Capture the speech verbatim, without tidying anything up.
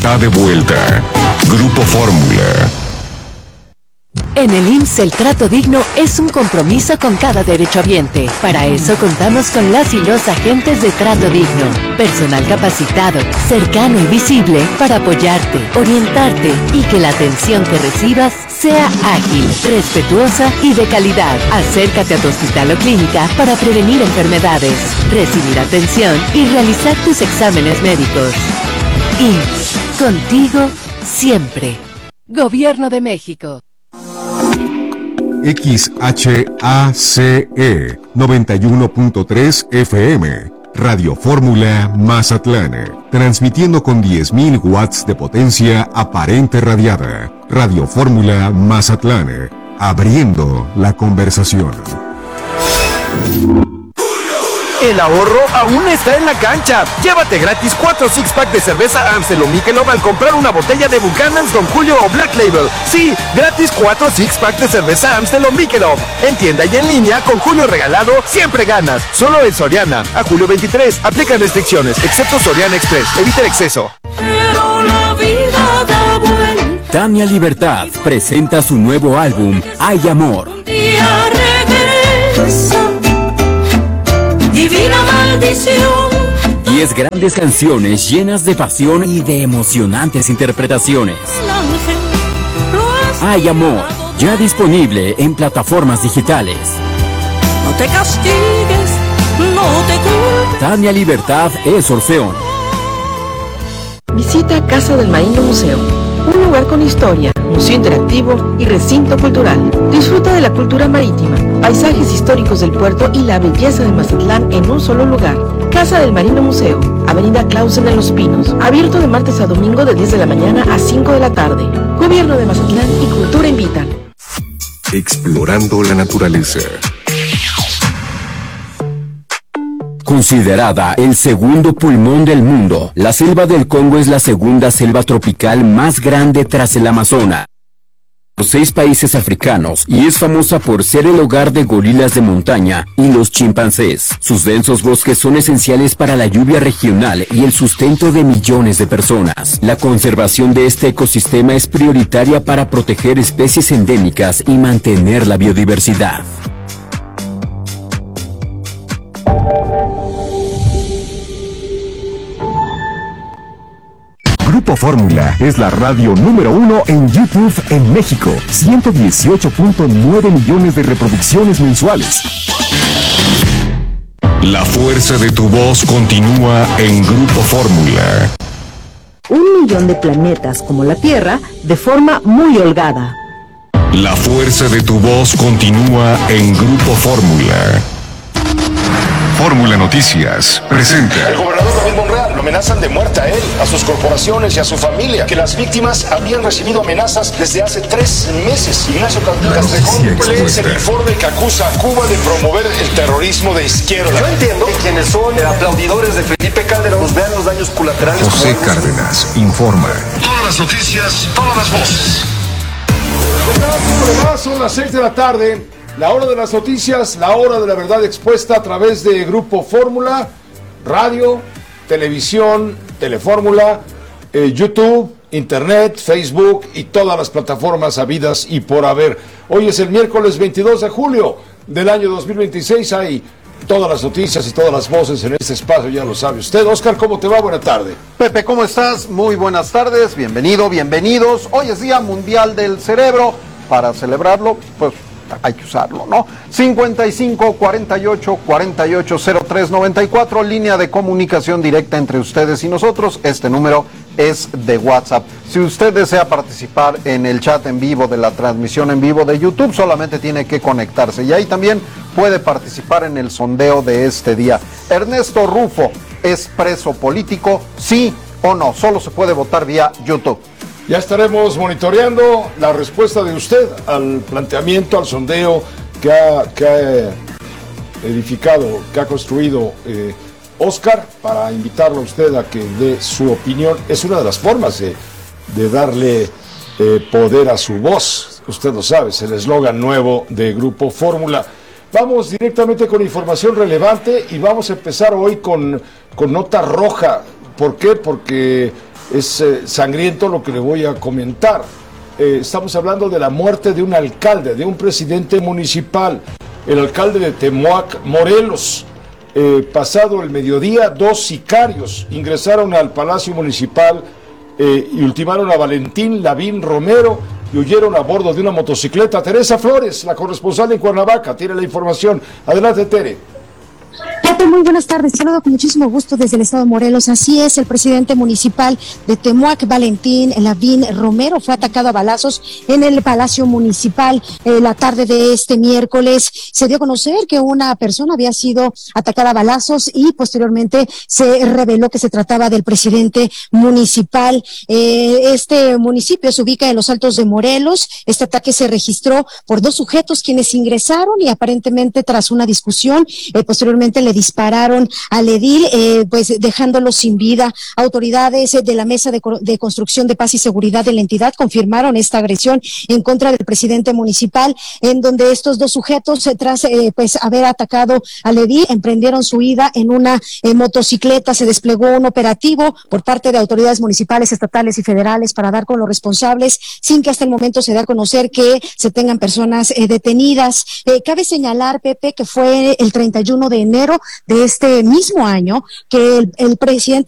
está de vuelta. Grupo Fórmula. En el I M S S el trato digno es un compromiso con cada derechohabiente. Para eso contamos con las y los agentes de trato digno. Personal capacitado, cercano y visible para apoyarte, orientarte y que la atención que recibas sea ágil, respetuosa y de calidad. Acércate a tu hospital o clínica para prevenir enfermedades, recibir atención y realizar tus exámenes médicos. I M S S, contigo siempre. Gobierno de México. X H A C E noventa y uno punto tres F M, Radio Fórmula Mazatlán, transmitiendo con diez mil watts de potencia aparente radiada. Radio Fórmula Mazatlán, abriendo la conversación. El ahorro aún está en la cancha. Llévate gratis cuatro six pack de cerveza Amstel o Michelob al comprar una botella de Buchanan's, Don Julio o Black Label. Sí, gratis cuatro six pack de cerveza Amstel o Michelob. En tienda y en línea, con Julio regalado, siempre ganas. Solo en Soriana. A julio veintitrés. Aplican restricciones, excepto Soriana Express. Evita el exceso. Pero la vida da vuelta. Tania Libertad presenta su nuevo álbum, Hay Amor. Un día regresa. Divina maldición. Diez grandes canciones llenas de pasión y de emocionantes interpretaciones. Hay Amor, ya disponible en plataformas digitales. No te castigues, no te culpes. Tania Libertad es Orfeón. Visita Casa del Marino Museo, un lugar con historia, museo interactivo y recinto cultural. Disfruta de la cultura marítima, paisajes históricos del puerto y la belleza de Mazatlán en un solo lugar. Casa del Marino Museo, Avenida Clausen en Los Pinos, abierto de martes a domingo de diez de la mañana a cinco de la tarde. Gobierno de Mazatlán y Cultura invitan. Explorando la naturaleza. Considerada el segundo pulmón del mundo, la selva del Congo es la segunda selva tropical más grande tras el Amazonas, por seis países africanos, y es famosa por ser el hogar de gorilas de montaña y los chimpancés. Sus densos bosques son esenciales para la lluvia regional y el sustento de millones de personas. La conservación de este ecosistema es prioritaria para proteger especies endémicas y mantener la biodiversidad. Grupo Fórmula es la radio número uno en YouTube en México. ciento dieciocho punto nueve millones de reproducciones mensuales. La fuerza de tu voz continúa en Grupo Fórmula. Un millón de planetas como la Tierra de forma muy holgada. La fuerza de tu voz continúa en Grupo Fórmula. Fórmula Noticias presenta. El gobernador David Monreal lo amenazan de muerte a él, a sus corporaciones y a su familia, que las víctimas habían recibido amenazas desde hace tres meses. Ignacio Castrejón es el informe que acusa a Cuba de promover el terrorismo de izquierda. Yo entiendo que quienes son aplaudidores de Felipe Calderón nos vean los daños colaterales. José Cárdenas informa. Todas las noticias, todas las voces. Son las seis de la tarde. La hora de las noticias, la hora de la verdad expuesta a través de Grupo Fórmula, radio, televisión, Telefórmula, eh, YouTube, Internet, Facebook y todas las plataformas habidas y por haber. Hoy es el miércoles veintidós de julio del año dos mil veintiséis. Hay todas las noticias y todas las voces en este espacio, ya lo sabe usted. Oscar, ¿cómo te va? Buena tarde. Pepe, ¿cómo estás? Muy buenas tardes, bienvenido, bienvenidos. Hoy es Día Mundial del Cerebro. Para celebrarlo, pues hay que usarlo, ¿no? cincuenta y cinco, cuarenta y ocho, cuarenta y ocho, cero tres, noventa y cuatro, línea de comunicación directa entre ustedes y nosotros. Este número es de WhatsApp. Si usted desea participar en el chat en vivo de la transmisión en vivo de YouTube, solamente tiene que conectarse. Y ahí también puede participar en el sondeo de este día. Ernesto Rufo, ¿es preso político? ¿Sí o no? Solo se puede votar vía YouTube. Ya estaremos monitoreando la respuesta de usted al planteamiento, al sondeo que ha, que ha edificado, que ha construido eh, Oscar, para invitarlo a usted a que dé su opinión. Es una de las formas de, de darle eh, poder a su voz. Usted lo sabe, es el eslogan nuevo de Grupo Fórmula. Vamos directamente con información relevante y vamos a empezar hoy con, con nota roja. ¿Por qué? Porque es eh, sangriento lo que le voy a comentar. Eh, estamos hablando de la muerte de un alcalde, de un presidente municipal, el alcalde de Temoac, Morelos. Eh, pasado el mediodía, dos sicarios ingresaron al Palacio Municipal eh, y ultimaron a Valentín Lavín Romero y huyeron a bordo de una motocicleta. Teresa Flores, la corresponsal en Cuernavaca, tiene la información. Adelante, Tere. Pepe, muy buenas tardes. Saludo con muchísimo gusto desde el estado de Morelos. Así es, el presidente municipal de Temoac, Valentín Lavín Romero, fue atacado a balazos en el Palacio Municipal eh, la tarde de este miércoles. Se dio a conocer que una persona había sido atacada a balazos y posteriormente se reveló que se trataba del presidente municipal. Eh, este municipio se ubica en los Altos de Morelos. Este ataque se registró por dos sujetos quienes ingresaron y aparentemente tras una discusión, eh, posteriormente le dispararon al edil, eh, pues dejándolo sin vida. Autoridades eh, de la Mesa de, de Construcción de Paz y Seguridad de la entidad confirmaron esta agresión en contra del presidente municipal, en donde estos dos sujetos, eh, tras eh, pues haber atacado al edil, emprendieron su huida en una eh, motocicleta. Se desplegó un operativo por parte de autoridades municipales, estatales y federales para dar con los responsables, sin que hasta el momento se dé a conocer que se tengan personas eh, detenidas. Eh, cabe señalar, Pepe, que fue el treinta y uno de enero de este mismo año que el, el presidente